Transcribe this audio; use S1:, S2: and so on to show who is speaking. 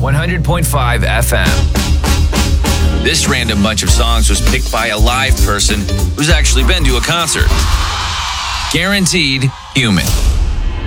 S1: 100.5 FM. This random bunch of songs was picked by a live person who's actually been to a concert. Guaranteed Human.